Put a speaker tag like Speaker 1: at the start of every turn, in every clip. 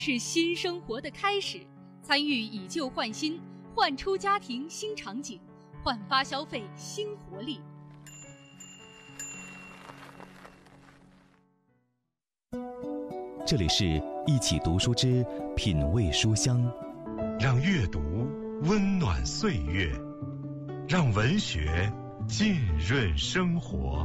Speaker 1: 是新生活的开始。参与以旧换新，焕出家庭新场景，焕发消费新活力。
Speaker 2: 这里是一起读书之品味书香，
Speaker 3: 让阅读温暖岁月，让文学浸润生活。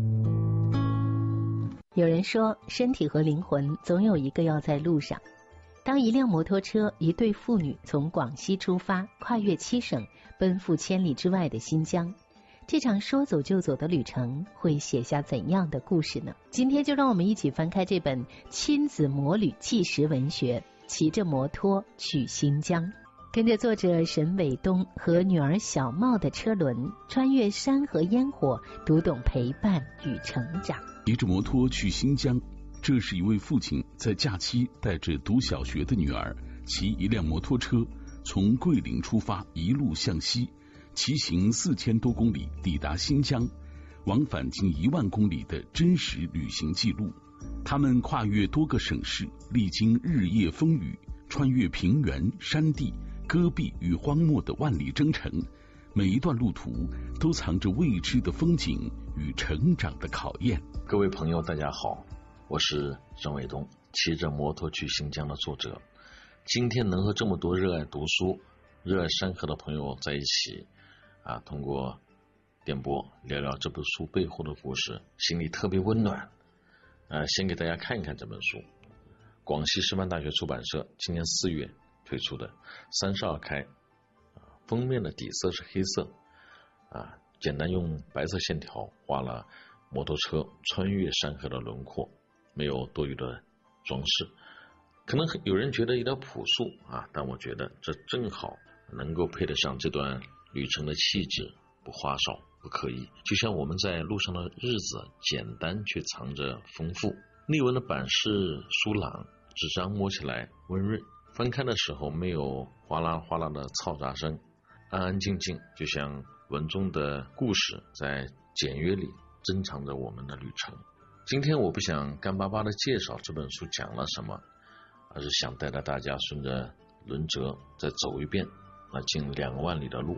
Speaker 4: 有人说，身体和灵魂总有一个要在路上。当一辆摩托车，一对父女从广西出发，跨越7省，奔赴千里之外的新疆，这场说走就走的旅程会写下怎样的故事呢？今天就让我们一起翻开这本亲子摩旅纪实文学，骑着摩托去新疆，跟着作者沈伟东和女儿小茂的车轮，穿越山河烟火，读懂陪伴与成长。
Speaker 5: 骑着摩托去新疆，这是一位父亲在假期带着读小学的女儿，骑一辆摩托车从桂林出发，一路向西，骑行4000多公里抵达新疆，往返近1万公里的真实旅行记录。他们跨越多个省市，历经日夜风雨，穿越平原、山地、戈壁与荒漠的万里征程，每一段路途都藏着未知的风景与成长的考验。
Speaker 6: 各位朋友大家好，我是沈伟东，骑着摩托去新疆的作者。今天能和这么多热爱读书、热爱山河的朋友在一起通过电波聊聊这本书背后的故事，心里特别温暖。先给大家看一看这本书，广西师范大学出版社今年4月推出的，32开，封面的底色是黑色，简单用白色线条画了摩托车穿越山河的轮廓，没有多余的装饰。可能有人觉得有点朴素但我觉得这正好能够配得上这段旅程的气质，不花哨不刻意，就像我们在路上的日子，简单却藏着丰富。内文的版式疏朗，纸张摸起来温润，翻开的时候没有哗啦哗啦的嘈杂声，安安静静，就像文中的故事在简约里珍藏着我们的旅程。今天我不想干巴巴的介绍这本书讲了什么，而是想带着大家顺着轮辙再走一遍那近2万里的路。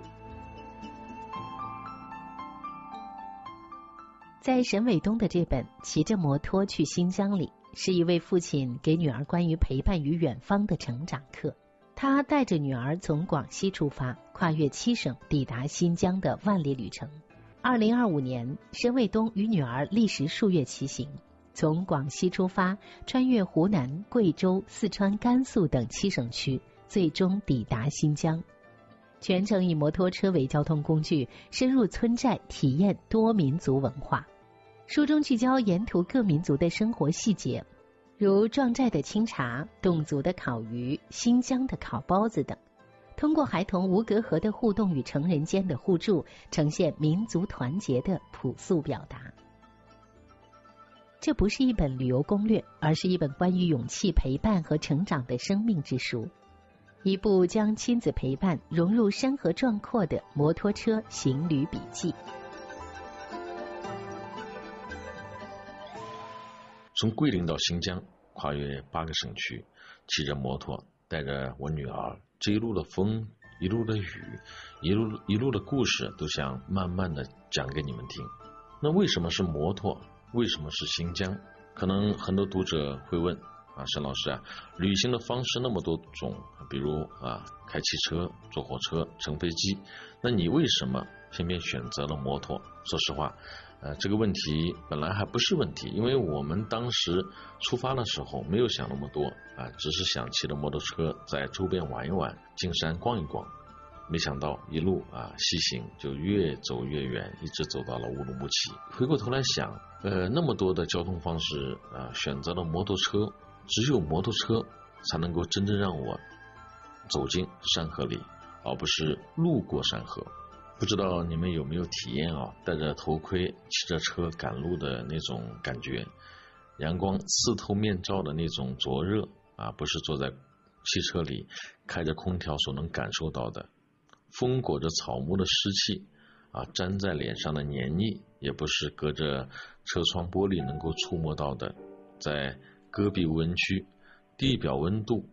Speaker 4: 在沈伟东的这本《骑着摩托去新疆》里，是一位父亲给女儿关于陪伴与远方的成长课。他带着女儿从广西出发，跨越7省，抵达新疆的万里旅程。2025年，沈伟东与女儿历时数月骑行，从广西出发，穿越湖南、贵州、四川、甘肃等7省区，最终抵达新疆。全程以摩托车为交通工具，深入村寨，体验多民族文化。书中聚焦沿途各民族的生活细节，如壮寨的清茶、侗族的烤鱼、新疆的烤包子等，通过孩童无隔阂的互动与成人间的互助，呈现民族团结的朴素表达。这不是一本旅游攻略，而是一本关于勇气、陪伴和成长的生命之书，一部将亲子陪伴融入山河壮阔的摩托车行旅笔记。
Speaker 6: 从桂林到新疆，跨越8个省区，骑着摩托，带着我女儿，这一路的风，一路的雨，一路的故事，都想慢慢的讲给你们听。那为什么是摩托？为什么是新疆？可能很多读者会问沈老师旅行的方式那么多种，比如开汽车、坐火车、乘飞机，那你为什么偏偏选择了摩托？说实话，这个问题本来还不是问题，因为我们当时出发的时候没有想那么多只是想骑着摩托车在周边玩一玩，进山逛一逛。没想到一路西行，就越走越远，一直走到了乌鲁木齐。回过头来想，那么多的交通方式选择了摩托车，只有摩托车才能够真正让我走进山河里，而不是路过山河。不知道你们有没有体验戴着头盔骑着车赶路的那种感觉，阳光刺透面罩的那种灼热不是坐在汽车里开着空调所能感受到的，风裹着草木的湿气粘在脸上的黏腻，也不是隔着车窗玻璃能够触摸到的。在戈壁无人区地表温度